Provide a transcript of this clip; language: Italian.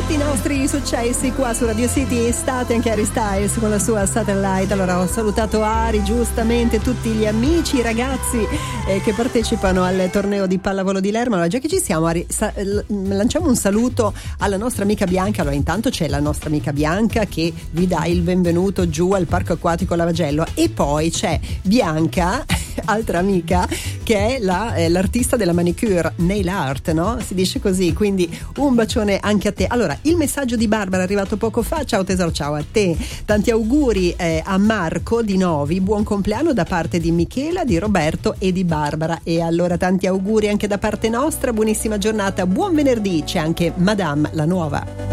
tutti i nostri successi qua su Radio City. State anche Harry Styles con la sua Satellite. Allora, ho salutato Ari, giustamente tutti gli amici, i ragazzi che partecipano al torneo di pallavolo di Lerma. Allora, già che ci siamo, Ari, lanciamo un saluto alla nostra amica Bianca. Allora, intanto c'è la nostra amica Bianca che vi dà il benvenuto giù al Parco Acquatico Lavagello, e poi c'è Bianca, altra amica, che è l'artista della manicure, nail art, no? Si dice così, quindi un bacione anche a te. Allora, il messaggio di Barbara è arrivato poco fa. Ciao tesoro, ciao a te, tanti auguri a Marco di Novi, buon compleanno da parte di Michela, di Roberto e di Barbara. E allora tanti auguri anche da parte nostra, buonissima giornata, buon venerdì. C'è anche Madame la nuova.